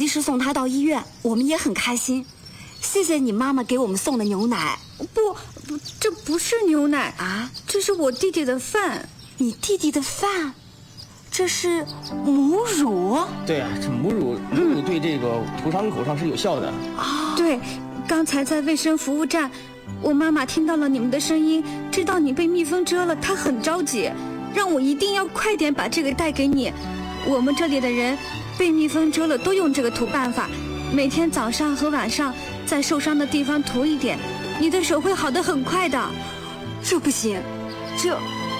时送他到医院，我们也很开心。谢谢你妈妈给我们送的牛奶。 不，这不是牛奶啊，这是我弟弟的饭。 你弟弟的饭？这是母乳？ 对啊，这母乳对这个涂伤口上是有效的。 对，刚才在卫生服务站，我妈妈听到了你们的声音，知道你被蜜蜂蛰了，她很着急，让我一定要快点把这个带给你。我们这里的人被蜜蜂蛰了都用这个涂办法，每天早上和晚上在受伤的地方涂一点，你的手会好得很快的。 这不行，这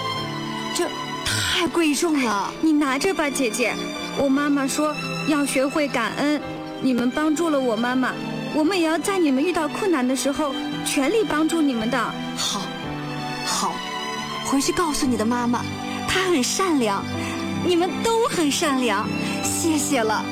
太贵重了。 你拿着吧，姐姐。我妈妈说要学会感恩，你们帮助了我妈妈，我们也要在你们遇到困难的时候全力帮助你们的。 好，回去告诉你的妈妈，她很善良，你们都很善良，谢谢了。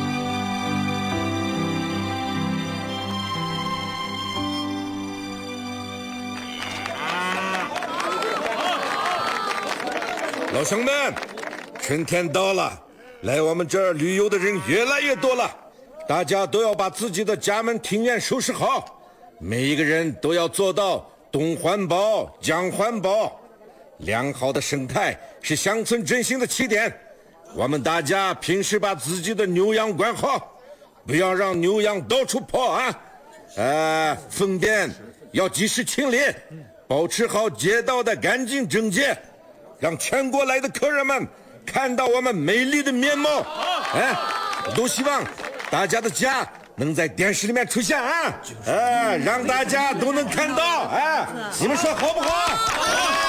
老乡们，春天到了，来我们这儿旅游的人越来越多了，大家都要把自己的家门庭院收拾好，每一个人都要做到东环保、江环保。良好的生态是乡村振兴的起点，我们大家平时把自己的牛羊管好，不要让牛羊到处跑啊！粪便要及时清理，保持好街道的干净整洁，让全国来的客人们看到我们美丽的面貌。都希望大家的家能在电视里面出现让大家都能看到你们说好不好？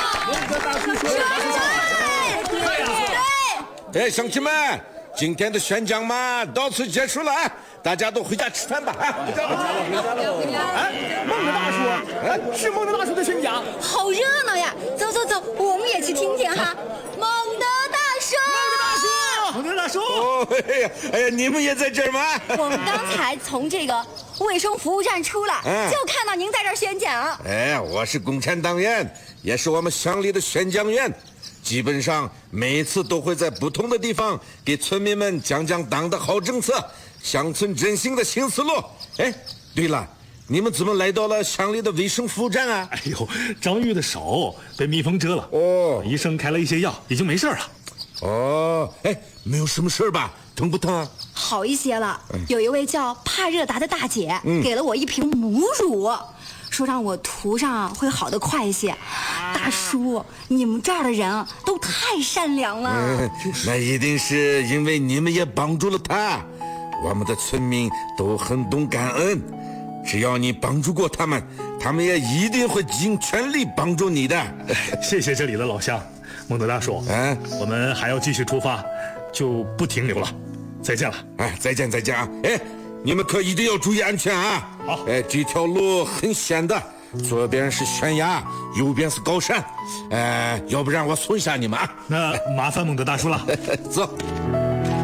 对，乡亲们，今天的宣讲嘛到此结束了大家都回家吃饭吧回家了。 孟德大叔，是孟德大叔的宣讲， 好热闹呀！走，我们也去听听哈。孟德大叔， 孟德大叔， 哎呀，你们也在这儿吗？ 我们刚才从这个卫生服务站出来，就看到您在这儿宣讲。 我是共产党员，也是我们乡里的宣讲员，基本上每一次都会在不同的地方给村民们讲讲党的好政策，乡村振兴的新思路。对了，你们怎么来到了乡里的卫生服务站啊？ 哎呦，张玉的手被蜜蜂蛰了，医生开了一些药，已经没事了。 没有什么事吧？疼不疼啊？ 好一些了。有一位叫帕热达的大姐给了我一瓶母乳，说让我涂上会好得快一些。大叔，你们这儿的人都太善良了。 那一定是因为你们也帮助了他。我们的村民都很懂感恩，只要你帮助过他们，他们也一定会尽全力帮助你的。 谢谢这里的老乡。孟德大叔，我们还要继续出发，就不停留了。再见了。 再见啊！你们可一定要注意安全啊！ 好。 这条路很险的，左边是悬崖，右边是高山，要不然我送一下你们啊。 那麻烦孟德大叔了。 走。